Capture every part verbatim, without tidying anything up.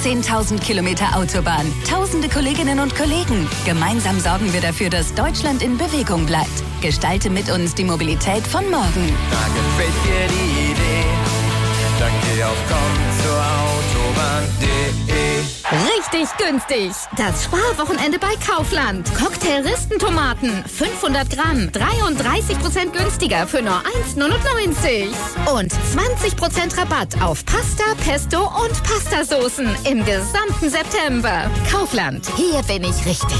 zehntausend Kilometer Autobahn, tausende Kolleginnen und Kollegen. Gemeinsam sorgen wir dafür, dass Deutschland in Bewegung bleibt. Gestalte mit uns die Mobilität von morgen. Da gefällt dir die Idee, dann geh auf komm zur Autobahn punkt de. Richtig günstig. Das Sparwochenende bei Kaufland. Cocktail-Ristentomaten, fünfhundert Gramm, dreiunddreißig Prozent günstiger für nur eins neunundneunzig. Und zwanzig Prozent Rabatt auf Pasta, Pesto und Pastasoßen im gesamten September. Kaufland, hier bin ich richtig.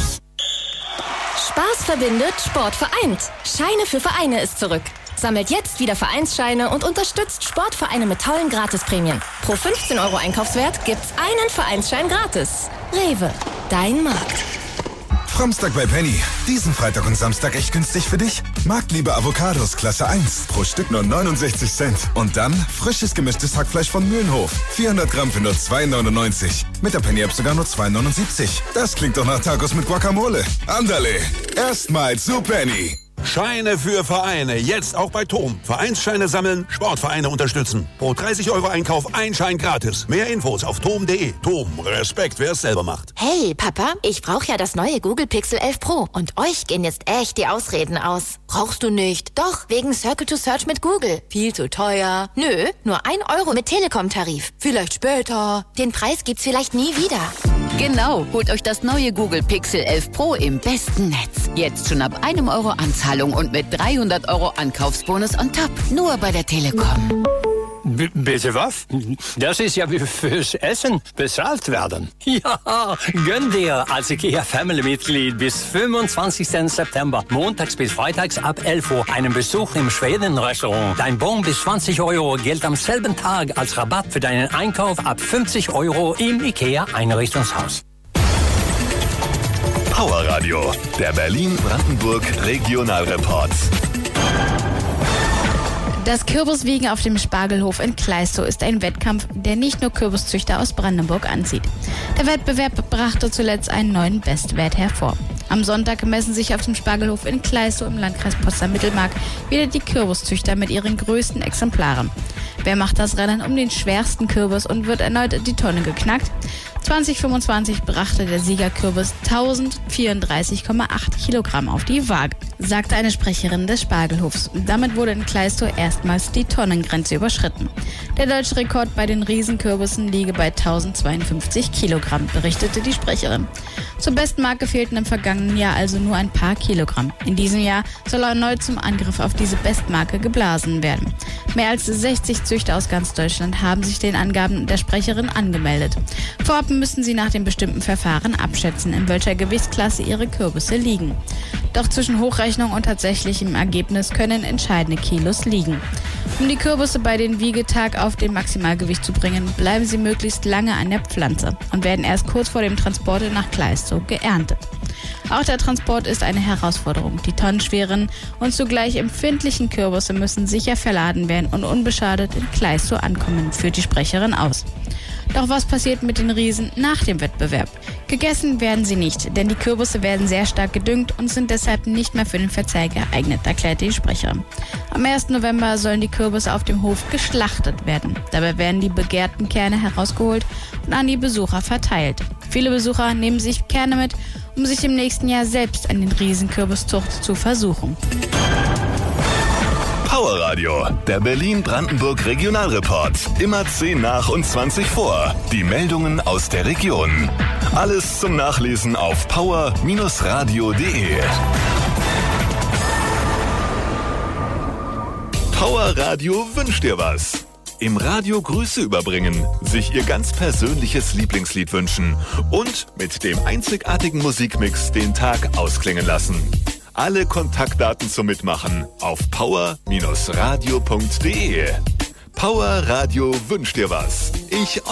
Spaß verbindet, Sport vereint. Scheine für Vereine ist zurück. Sammelt jetzt wieder Vereinsscheine und unterstützt Sportvereine mit tollen Gratisprämien. Pro fünfzehn Euro Einkaufswert gibt's einen Vereinsschein gratis. Rewe, dein Markt. Framstag bei Penny. Diesen Freitag und Samstag echt günstig für dich. Marktliebe Avocados Klasse eins. Pro Stück nur neunundsechzig Cent. Und dann frisches gemischtes Hackfleisch von Mühlenhof. vierhundert Gramm für nur zwei neunundneunzig. Mit der Penny-App sogar nur zwei neunundsiebzig. Das klingt doch nach Tacos mit Guacamole. Andale. Erstmal zu Penny. Scheine für Vereine. Jetzt auch bei Tom. Vereinsscheine sammeln, Sportvereine unterstützen. Pro dreißig Euro Einkauf ein Schein gratis. Mehr Infos auf tom punkt de. Tom, Respekt, wer es selber macht. Hey, Papa, ich brauche ja das neue Google Pixel elf Pro. Und euch gehen jetzt echt die Ausreden aus. Brauchst du nicht? Doch, wegen Circle to Search mit Google. Viel zu teuer. Nö, nur ein Euro mit Telekom-Tarif. Vielleicht später. Den Preis gibt's vielleicht nie wieder. Genau, holt euch das neue Google Pixel elf Pro im besten Netz. Jetzt schon ab einem Euro Anzahlung und mit dreihundert Euro Ankaufsbonus on top. Nur bei der Telekom. B- bitte was? Das ist ja wie fürs Essen bezahlt werden. Ja, gönn dir als IKEA-Family-Mitglied bis fünfundzwanzigsten September, montags bis freitags ab elf Uhr, einen Besuch im Schweden-Restaurant. Dein Bon bis zwanzig Euro gilt am selben Tag als Rabatt für deinen Einkauf ab fünfzig Euro im IKEA-Einrichtungshaus. Power Radio, der Berlin-Brandenburg-Regionalreport. Das Kürbiswiegen auf dem Spargelhof in Kleistow ist ein Wettkampf, der nicht nur Kürbiszüchter aus Brandenburg anzieht. Der Wettbewerb brachte zuletzt einen neuen Bestwert hervor. Am Sonntag messen sich auf dem Spargelhof in Kleistow im Landkreis Potsdam-Mittelmark wieder die Kürbiszüchter mit ihren größten Exemplaren. Wer macht das Rennen um den schwersten Kürbis und wird erneut die Tonne geknackt? zwanzig fünfundzwanzig brachte der Siegerkürbis tausendvierunddreißig Komma acht Kilogramm auf die Waage, sagte eine Sprecherin des Spargelhofs. Damit wurde in Kleistow erstmals die Tonnengrenze überschritten. Der deutsche Rekord bei den Riesenkürbissen liege bei tausendzweiundfünfzig Kilogramm, berichtete die Sprecherin. Zur Bestmarke fehlten im vergangenen Jahr also nur ein paar Kilogramm. In diesem Jahr soll erneut zum Angriff auf diese Bestmarke geblasen werden. Mehr als sechzig Züchter aus ganz Deutschland haben sich den Angaben der Sprecherin angemeldet. Vorab müssen sie nach dem bestimmten Verfahren abschätzen, in welcher Gewichtsklasse ihre Kürbisse liegen. Doch zwischen Hochrechnung und tatsächlichem Ergebnis können entscheidende Kilos liegen. Um die Kürbisse bei den Wiegetag auf den Maximalgewicht zu bringen, bleiben sie möglichst lange an der Pflanze und werden erst kurz vor dem Transport nach Kleistow geerntet. Auch der Transport ist eine Herausforderung. Die tonnenschweren und zugleich empfindlichen Kürbisse müssen sicher verladen werden und unbeschadet in Kleistow ankommen, führt die Sprecherin aus. Doch was passiert mit den Riesen nach dem Wettbewerb? Gegessen werden sie nicht, denn die Kürbisse werden sehr stark gedüngt und sind deshalb nicht mehr für den Verzehr geeignet, erklärte die Sprecherin. Am ersten November sollen die Kürbisse auf dem Hof geschlachtet werden. Dabei werden die begehrten Kerne herausgeholt und an die Besucher verteilt. Viele Besucher nehmen sich Kerne mit, um sich im nächsten Jahr selbst an den Riesenkürbiszucht zu versuchen. Power Radio, der Berlin-Brandenburg-Regionalreport. Immer zehn nach und zwanzig vor. Die Meldungen aus der Region. Alles zum Nachlesen auf power radio punkt de. Power Radio wünscht dir was. Im Radio Grüße überbringen, sich ihr ganz persönliches Lieblingslied wünschen und mit dem einzigartigen Musikmix den Tag ausklingen lassen. Alle Kontaktdaten zum Mitmachen auf power radio punkt de. Power Radio wünscht dir was. Ich